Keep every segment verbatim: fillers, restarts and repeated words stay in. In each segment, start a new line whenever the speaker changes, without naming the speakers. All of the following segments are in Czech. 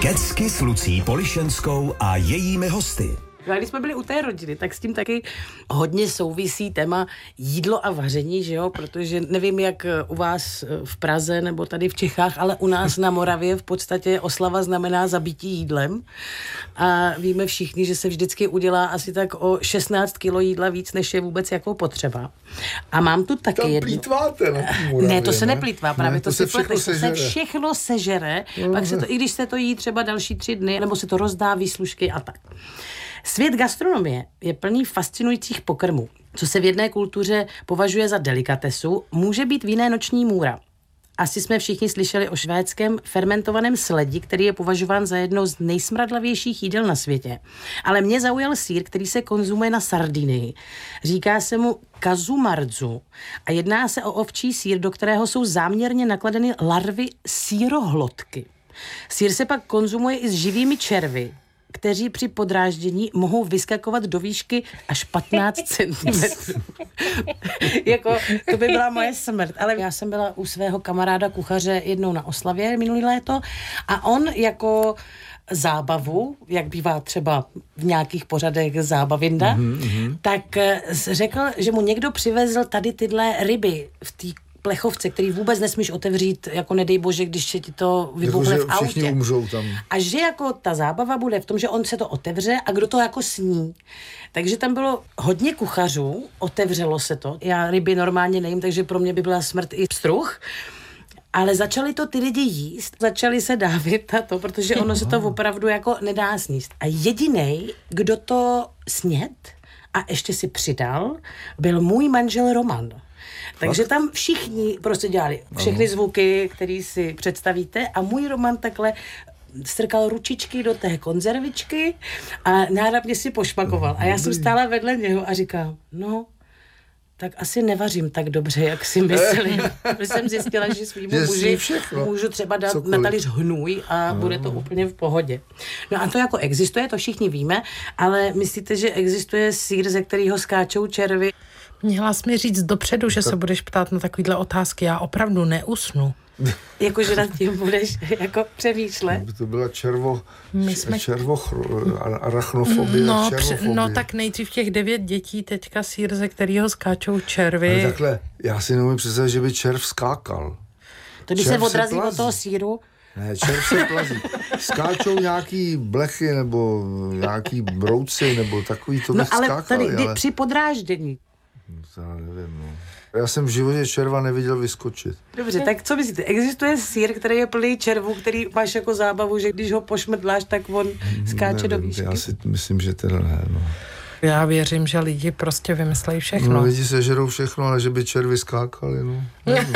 Kecky s Lucí Polišenskou a jejími hosty.
Když jsme byli u té rodiny, tak s tím taky hodně souvisí téma jídlo a vaření, že jo? Protože nevím, jak u vás v Praze nebo tady v Čechách, ale u nás na Moravě v podstatě oslava znamená zabití jídlem. A víme všichni, že se vždycky udělá asi tak o šestnáct kilo jídla víc, než je vůbec jako potřeba. A mám tu taky
tam
jednu...
plýtváte na té Moravě,
ne, to se
ne?
neplýtvá, právě
ne,
to,
to se všechno
se, se všechno sežere, no, pak se to, i když se to jí třeba další tři dny, nebo se to rozdá výslužky a tak. Svět gastronomie je plný fascinujících pokrmů. Co se v jedné kultuře považuje za delikatesu, může být v jiné noční můra. Asi jsme všichni slyšeli o švédském fermentovaném sledi, který je považován za jedno z nejsmradlavějších jídel na světě. Ale mě zaujal sýr, který se konzumuje na Sardinii. Říká se mu kazumarzu a jedná se o ovčí sýr, do kterého jsou záměrně nakladeny larvy sýrohlodky. Sýr se pak konzumuje i s živými červy, kteří při podráždění mohou vyskakovat do výšky až patnáct centimetrů. Jako, to by byla moje smrt. Ale já jsem byla u svého kamaráda kuchaře jednou na oslavě minulý léto a on jako zábavu, jak bývá třeba v nějakých pořadech zábavinda, mm-hmm. tak řekl, že mu někdo přivezl tady tyhle ryby v té plechovce, který vůbec nesmíš otevřít, jako nedej bože, když se ti to vybuchne v autě.
Všichni umřou tam.
A že jako ta zábava bude v tom, že on se to otevře a kdo to jako sní. Takže tam bylo hodně kuchařů, otevřelo se to. Já ryby normálně nejím, takže pro mě by byla smrt i pstruh. Ale začali to ty lidi jíst, začali se dávit na to, protože ono se to opravdu jako nedá sníst. A jedinej, kdo to sněd a ještě si přidal, byl můj manžel Roman. Takže tam všichni prostě dělali všechny zvuky, které si představíte a můj Roman takhle strkal ručičky do té konzervičky a náravně si pošmakoval. A já jsem stála vedle něho a říkám, no, tak asi nevařím tak dobře, jak si myslím. Protože jsem zjistila, že svýmu muži můžu třeba dát Cokoliv. na talíř hnůj a no. bude to úplně v pohodě. No a to jako existuje, to všichni víme, ale myslíte, že existuje sýr, ze kterého skáčou červy?
Měla jsi mi říct dopředu, že se budeš ptát na takovýhle otázky. Já opravdu neusnu.
Jakože nad tím budeš jako přemýšlet.
To byla červo, My jsme... červo arachnofobie.
No, no tak nejdřív těch devět dětí, teďka sýr, ze kterého skáčou červy.
Ale takhle, já si neumím představit, že by červ skákal.
To když červ se odrazí od toho sýru?
Ne, červ se plazí. Skáčou nějaký blechy nebo nějaký brouci nebo takový, to
no,
bych
ale
skákal.
Tady, ale při podráždění.
Já nevím, no. Já jsem v životě červa neviděl vyskočit.
Dobře, tak co myslíte? Existuje sýr, který je plný červů, který máš jako zábavu, že když ho pošmrdláš, tak on skáče nevím, do výšky?
Já si myslím, že teda ne, no.
Já věřím, že lidi prostě vymyslejí všechno.
No, lidi sežerou všechno, ale že by červy skákali, no.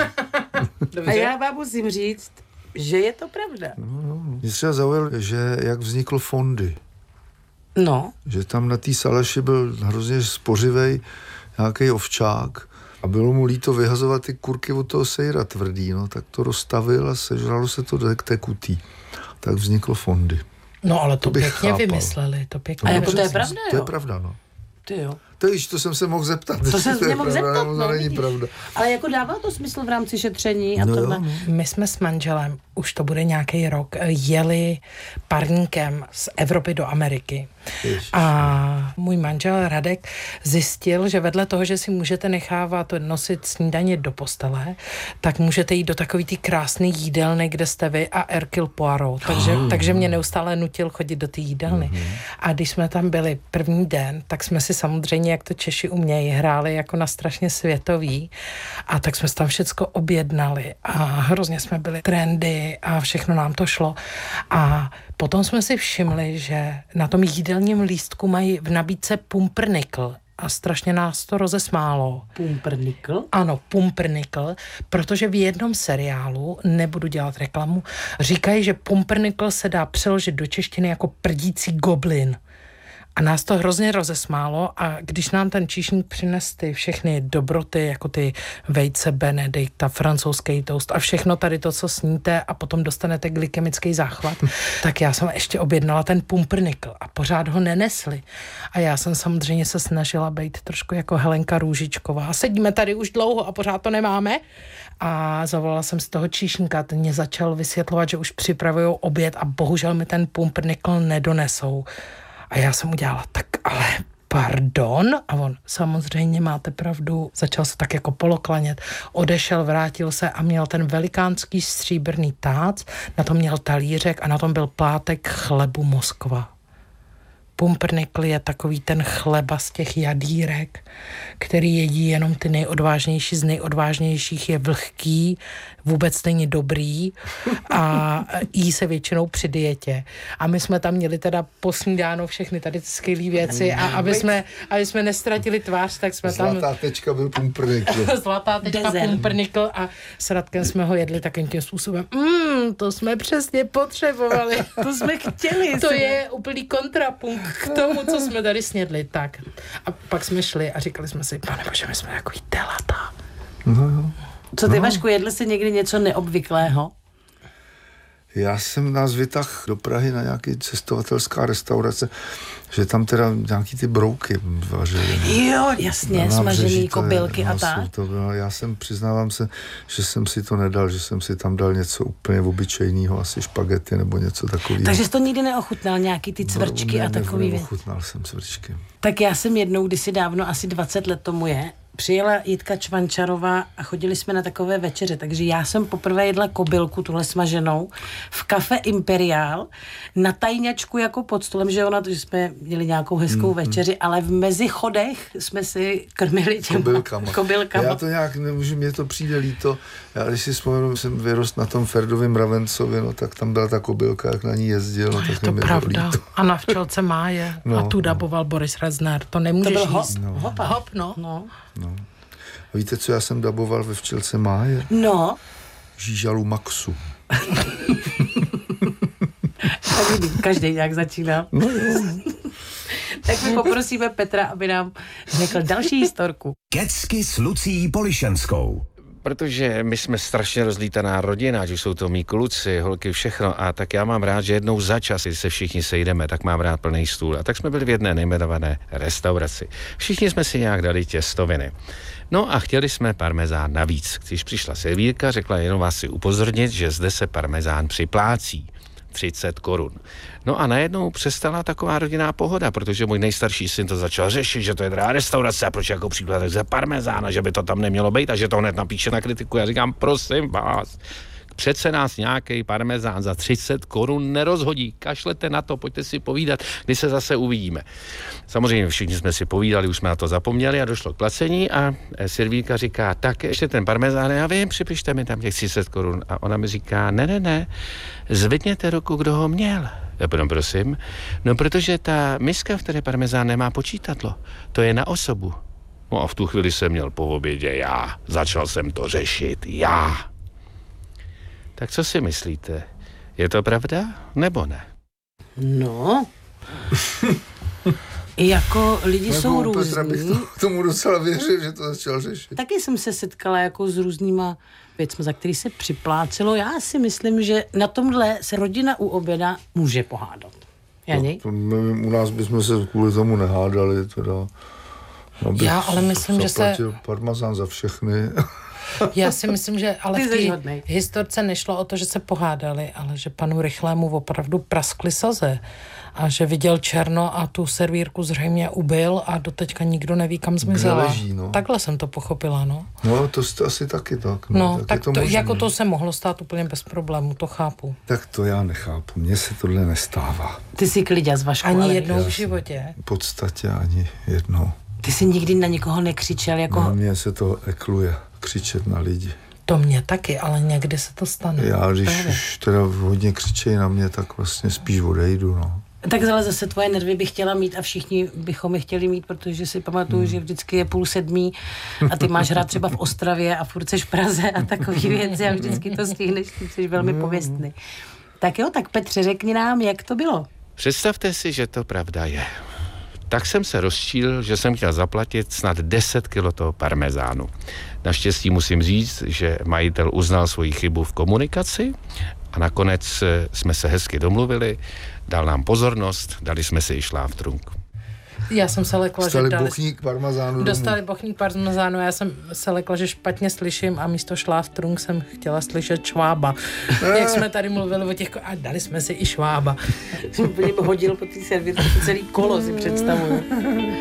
A já vám musím říct, že je to pravda.
No, no. Mě třeba zaujal, že jak vznikl fondy.
No.
Že tam na té salaši byl hrozně spořivej nějaký ovčák a bylo mu líto vyhazovat ty kurky od toho sejra tvrdý, no, tak to rozstavil a sežralo se to k tekutý. Tak vzniklo fondy.
No, ale to,
to
pěkně
chápal.
vymysleli, to pěkně.
A jako to je pravda,
To
jo?
je pravda, no.
Ty jo.
To víš, to jsem se mohl zeptat.
To jsem se mohl zeptat,
no,
no,
není pravda.
Ale jako dává to smysl v rámci šetření a
no
tohle.
Jo, no.
My jsme s manželem, už to bude nějaký rok, jeli parníkem z Evropy do Ameriky.
Ježiš.
A můj manžel Radek zjistil, že vedle toho, že si můžete nechávat nosit snídaně do postele, tak můžete jít do takový ty krásný jídelny, kde jste vy a Hercule Poirot. Takže, oh. takže mě neustále nutil chodit do té jídelny. Mm-hmm. A když jsme tam byli první den, tak jsme si samozřejmě, jak to Češi umějí, hráli jako na strašně světový. A tak jsme si tam všecko objednali a hrozně jsme byli trendy a všechno nám to šlo. A potom jsme si všimli, že na tom jídelním lístku mají v nabídce pumpernickel a strašně nás to rozesmálo.
Pumpernickel?
Ano, pumpernickel, protože v jednom seriálu, nebudu dělat reklamu, říkají, že pumpernickel se dá přeložit do češtiny jako prdící goblin. A nás to hrozně rozesmálo a když nám ten číšník přines ty všechny dobroty, jako ty vejce Benedikta, francouzský toast a všechno tady to, co sníte a potom dostanete glykemický záchvat, tak já jsem ještě objednala ten pumpernikl a pořád ho nenesli. A já jsem samozřejmě se snažila být trošku jako Helenka Růžičková. Sedíme tady už dlouho a pořád to nemáme. A zavolala jsem z toho číšníka, ten mě začal vysvětlovat, že už připravujou oběd a bohužel mi ten pumpernikl nedonesou. A já jsem udělala, tak ale pardon? A on, samozřejmě máte pravdu, začal se tak jako poloklanět, odešel, vrátil se a měl ten velikánský stříbrný tác, na tom měl talířek a na tom byl plátek chlebu Moskva. Pumpernikl je takový ten chleba z těch jadírek, který jedí jenom ty nejodvážnější z nejodvážnějších, je vlhký, vůbec není dobrý a jí se většinou při dietě. A my jsme tam měli teda posnídáno všechny tady ty skvělé věci a aby jsme, aby jsme nestratili tvář, tak jsme tam...
Zlatá tečka byl pumpernikl.
Zlatá tečka pumpernikl a s Radkem jsme ho jedli takovým tím způsobem. Mmm, to jsme přesně potřebovali.
To jsme chtěli.
To je úplný kontrapunkt k tomu, co jsme tady snědli. Tak. A pak jsme šli a říkali jsme si, pane bože, my jsme takový telata.
No, no.
Co ty,
no.
Vašku, jedli jsi někdy něco neobvyklého?
Já jsem nás vytahl do Prahy na nějaký cestovatelská restaurace, že tam teda nějaký ty brouky vařili. No.
Jo, jasně, smažený kobylky a tak.
To bylo, já jsem, přiznávám se, že jsem si to nedal, že jsem si tam dal něco úplně obyčejného, asi špagety nebo něco takového.
Takže jsi to nikdy neochutnal, nějaký ty cvrčky
ne,
a takový věci?
Neochutnal jsem cvrčky.
Tak já jsem jednou, kdysi dávno, asi dvacet let tomu je, přijela Jitka Čvančarová a chodili jsme na takové večeře, takže já jsem poprvé jedla kobylku, tuhle smaženou, v kafe Imperial, na tajňačku jako pod stolem, že ona, že jsme měli nějakou hezkou mm, večeři, mm. ale v mezichodech jsme si krmili těma
kobylkama.
kobylkama.
Já to nějak nemůžu, mně to přijde líto. Já když si vzpomenu, jsem vyrost na tom Ferdovém Ravencovi, no tak tam byla ta kobylka, jak na ní jezdil, no,
no
tak
to
mi
pravda.
líto.
A na včelce Máje.
No,
a tu daboval no. Boris Rezner. To nemůžeš
to byl
jíst.
Hop,
no.
hop, hop, no. no.
no. A víte, co já jsem daboval ve Včelce Máje?
No.
Žížalu Maxu.
Tak vidím, každý nějak začíná.
No, jo.
Tak my poprosíme Petra, aby nám řekl další historku.
Kecky s Lucí Polišenskou.
Protože my jsme strašně rozlítaná rodina, že jsou to mý kluci, holky, všechno. A tak já mám rád, že jednou za čas, když se všichni sejdeme, tak mám rád plný stůl. A tak jsme byli v jedné nejmenované restauraci. Všichni jsme si nějak dali těstoviny. No a chtěli jsme parmezán navíc. Když přišla servírka, řekla, jenom vás si upozornit, že zde se parmezán připlácí. třicet korun. No a najednou přestala taková rodinná pohoda, protože můj nejstarší syn to začal řešit, že to je drahá restaurace a proč jako příklad za parmezána, že by to tam nemělo být a že to hned napíše na kritiku. Já říkám, prosím vás, přece nás nějaký parmezán za třicet korun nerozhodí. Kašlete na to, pojďte si povídat, kdy se zase uvidíme. Samozřejmě všichni jsme si povídali, už jsme na to zapomněli a došlo k placení a servírka říká, tak ještě ten parmezán, já vím, připište mi tam těch třicet korun. A ona mi říká, ne, ne, ne, zvedněte ruku, kdo ho měl. Já potom prosím, no protože ta miska, v které parmezán nemá počítadlo, to je na osobu. No a v tu chvíli jsem měl po obědě já, začal jsem to řešit já. Tak co si myslíte? Je to pravda, nebo ne?
No, jako lidi
Nebo
jsou
Petra
různí.
bych to, tomu docela věřil, že to začal řešit.
Taky jsem se setkala jako s různýma věcmi, za který se připlácelo. Já si myslím, že na tomhle se rodina u oběda může pohádat. Janěj?
To, to, u nás bychom se kvůli tomu nehádali, teda.
Já ale myslím, že se...
parmezán za všechny.
Já si myslím, že ale
Ty
v té historce nešlo o to, že se pohádali, ale že panu Rychlému opravdu praskly saze a že viděl černo a tu servírku zřejmě ubil a doteďka nikdo neví, kam zmizela.
Leží, no.
Takhle jsem to pochopila, no.
No, to jste asi taky tak.
No,
No,
tak,
tak
tak
to,
to jako to se mohlo stát úplně bez problému, to chápu.
Tak to já nechápu, mně se tohle nestává.
Ty jsi kliďa z Vašku.
Ani
ale
jednou
víš.
v životě.
V podstatě ani jednou.
Ty jsi nikdy na nikoho nekřičel, jako...
Na mě se to ekluje, křičet na lidi.
To mě taky, ale někdy se to stane.
Já, když
Právě.
už teda hodně křičejí na mě, tak vlastně spíš odejdu, no.
Tak ale zase tvoje nervy bych chtěla mít a všichni bychom je chtěli mít, protože si pamatuju, hmm. že vždycky je půl sedmý a ty máš hrát třeba v Ostravě a furt seš v Praze a takový věci a vždycky to stihneš, ty jsi velmi pověstný. Tak jo, tak Petře, řekni nám, jak to bylo.
Představte si, že to pravda je. tak jsem se rozčílil, že jsem chtěl zaplatit snad deset kilo toho parmezánu. Naštěstí musím říct, že majitel uznal svoji chybu v komunikaci a nakonec jsme se hezky domluvili, dal nám pozornost, dali jsme si i šláftrunk.
Já jsem se lekla,
Dostali
že dali...
bochník parmezánu
Dostali bochník parmezánu, já jsem se lekla, že špatně slyším a místo šláftrunk jsem chtěla slyšet švába. Jak jsme tady mluvili o těch... A dali jsme si i švába.
Úplně hodil po té servítce celý kolo, si představuju.